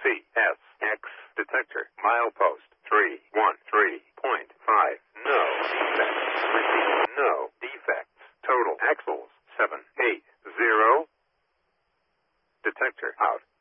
CSX detector. Milepost 313.5. No defects. Repeat. No defects. Total axles 780. Detector out.